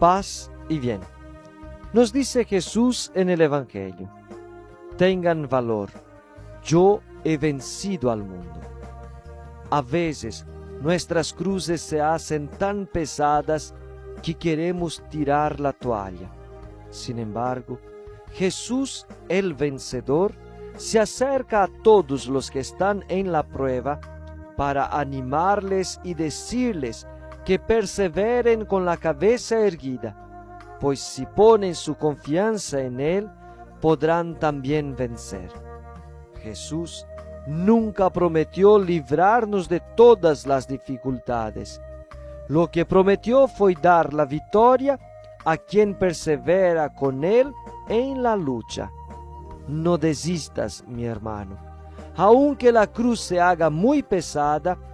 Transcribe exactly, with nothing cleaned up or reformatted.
paz y bien. Nos dice Jesús en el Evangelio: tengan valor, yo he vencido al mundo. A veces nuestras cruces se hacen tan pesadas que queremos tirar la toalla. Sin embargo, Jesús, el vencedor, se acerca a todos los que están en la prueba para animarles y decirles que perseveren con la cabeza erguida, pues si ponen su confianza en Él, podrán también vencer. Jesús nunca prometió librarnos de todas las dificultades. Lo que prometió fue dar la victoria a quien persevera con Él en la lucha. No desistas, mi hermano. Aunque la cruz se haga muy pesada,